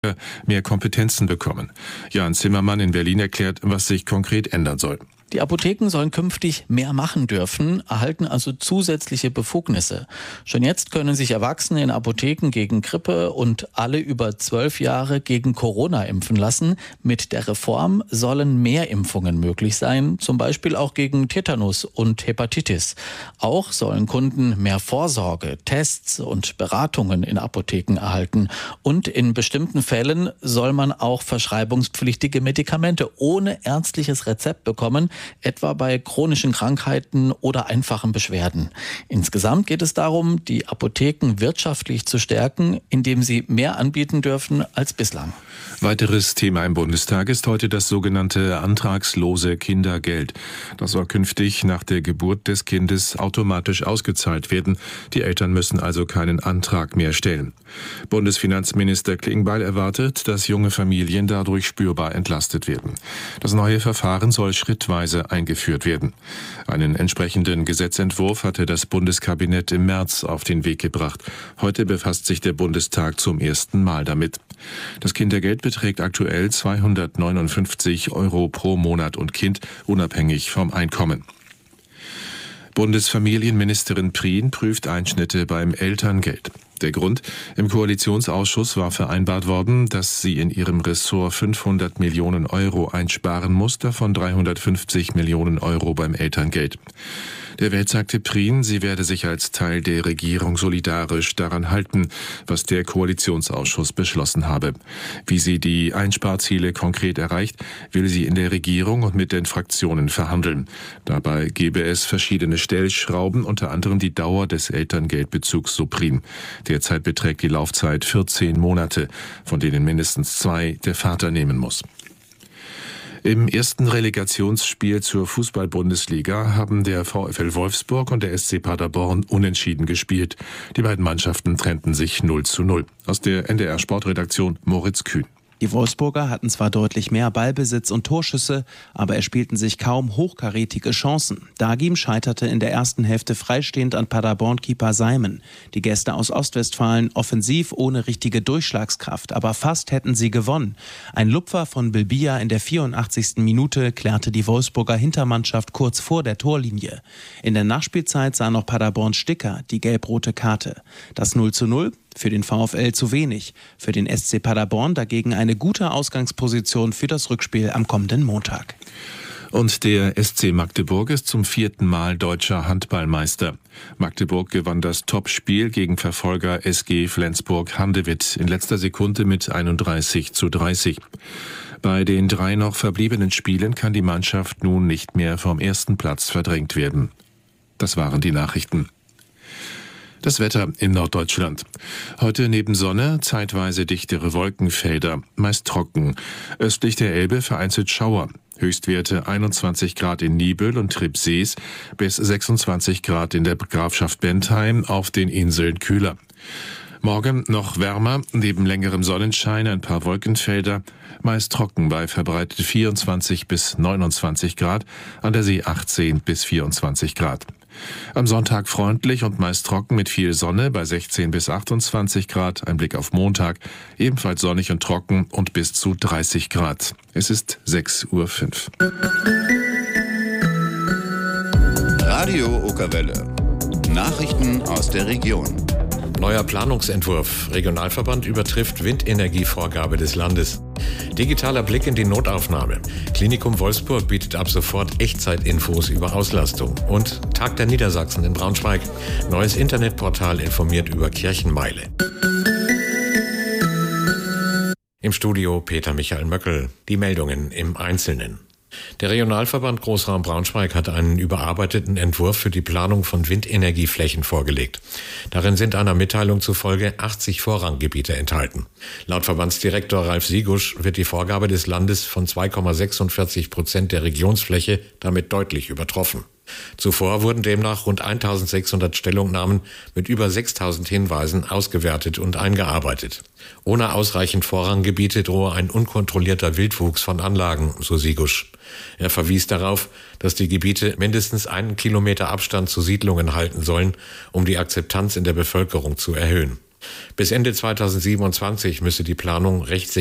mehr Kompetenzen bekommen. Jan Zimmermann in Berlin erklärt, was sich konkret ändern soll. Die Apotheken sollen künftig mehr machen dürfen, erhalten also zusätzliche Befugnisse. Schon jetzt können sich Erwachsene in Apotheken gegen Grippe und alle über 12 Jahre gegen Corona impfen lassen. Mit der Reform sollen mehr Impfungen möglich sein, zum Beispiel auch gegen Tetanus und Hepatitis. Auch sollen Kunden mehr Vorsorge, Tests und Beratungen in Apotheken erhalten. Und in bestimmten Fällen soll man auch verschreibungspflichtige Medikamente ohne ärztliches Rezept bekommen, etwa bei chronischen Krankheiten oder einfachen Beschwerden. Insgesamt geht es darum, die Apotheken wirtschaftlich zu stärken, indem sie mehr anbieten dürfen als bislang. Weiteres Thema im Bundestag ist heute das sogenannte antragslose Kindergeld. Das soll künftig nach der Geburt des Kindes automatisch ausgezahlt werden. Die Eltern müssen also keinen Antrag mehr stellen. Bundesfinanzminister Klingbeil erwartet, dass junge Familien dadurch spürbar entlastet werden. Das neue Verfahren soll schrittweise eingeführt werden. Einen entsprechenden Gesetzentwurf hatte das Bundeskabinett im März auf den Weg gebracht. Heute befasst sich der Bundestag zum ersten Mal damit. Das Kindergeld beträgt aktuell 259 € pro Monat und Kind, unabhängig vom Einkommen. Bundesfamilienministerin Prien prüft Einschnitte beim Elterngeld. Der Grund: Im Koalitionsausschuss war vereinbart worden, dass sie in ihrem Ressort 500 Millionen € einsparen muss, davon 350 Millionen € beim Elterngeld. Der Welt sagte Prien, sie werde sich als Teil der Regierung solidarisch daran halten, was der Koalitionsausschuss beschlossen habe. Wie sie die Einsparziele konkret erreicht, will sie in der Regierung und mit den Fraktionen verhandeln. Dabei gebe es verschiedene Stellschrauben, unter anderem die Dauer des Elterngeldbezugs, so Prien. Derzeit beträgt die Laufzeit 14 Monate, von denen mindestens 2 der Vater nehmen muss. Im ersten Relegationsspiel zur Fußball-Bundesliga haben der VfL Wolfsburg und der SC Paderborn unentschieden gespielt. Die beiden Mannschaften trennten sich 0:0. Aus der NDR-Sportredaktion Moritz Kühn. Die Wolfsburger hatten zwar deutlich mehr Ballbesitz und Torschüsse, aber erspielten sich kaum hochkarätige Chancen. Dagim scheiterte in der ersten Hälfte freistehend an Paderborn-Keeper Simon. Die Gäste aus Ostwestfalen offensiv ohne richtige Durchschlagskraft, aber fast hätten sie gewonnen. Ein Lupfer von Bilbia in der 84. Minute klärte die Wolfsburger Hintermannschaft kurz vor der Torlinie. In der Nachspielzeit sah noch Paderborns Sticker die gelb-rote Karte. Das 0:0 für den VfL zu wenig. Für den SC Paderborn dagegen eine gute Ausgangsposition für das Rückspiel am kommenden Montag. Und der SC Magdeburg ist zum 4. Mal deutscher Handballmeister. Magdeburg gewann das Topspiel gegen Verfolger SG Flensburg-Handewitt in letzter Sekunde mit 31:30. Bei den 3 noch verbliebenen Spielen kann die Mannschaft nun nicht mehr vom ersten Platz verdrängt werden. Das waren die Nachrichten. Das Wetter in Norddeutschland. Heute neben Sonne zeitweise dichtere Wolkenfelder, meist trocken. Östlich der Elbe vereinzelt Schauer. Höchstwerte 21 Grad in Niebüll und Tribsees bis 26 Grad in der Grafschaft Bentheim, auf den Inseln kühler. Morgen noch wärmer, neben längerem Sonnenschein ein paar Wolkenfelder, meist trocken bei verbreitet 24 bis 29 Grad, an der See 18 bis 24 Grad. Am Sonntag freundlich und meist trocken mit viel Sonne bei 16 bis 28 Grad. Ein Blick auf Montag, ebenfalls sonnig und trocken und bis zu 30 Grad. Es ist 6:05 Uhr. Radio Okerwelle. Nachrichten aus der Region. Neuer Planungsentwurf. Regionalverband übertrifft Windenergievorgabe des Landes. Digitaler Blick in die Notaufnahme. Klinikum Wolfsburg bietet ab sofort Echtzeitinfos über Auslastung. Und Tag der Niedersachsen in Braunschweig. Neues Internetportal informiert über Kirchenmeile. Im Studio Peter Michael Möckel. Die Meldungen im Einzelnen. Der Regionalverband Großraum Braunschweig hat einen überarbeiteten Entwurf für die Planung von Windenergieflächen vorgelegt. Darin sind einer Mitteilung zufolge 80 Vorranggebiete enthalten. Laut Verbandsdirektor Ralf Siegusch wird die Vorgabe des Landes von 2,46% der Regionsfläche damit deutlich übertroffen. Zuvor wurden demnach rund 1600 Stellungnahmen mit über 6000 Hinweisen ausgewertet und eingearbeitet. Ohne ausreichend Vorranggebiete drohe ein unkontrollierter Wildwuchs von Anlagen, so Siegusch. Er verwies darauf, dass die Gebiete mindestens 1 Kilometer Abstand zu Siedlungen halten sollen, um die Akzeptanz in der Bevölkerung zu erhöhen. Bis Ende 2027 müsse die Planung rechtssicher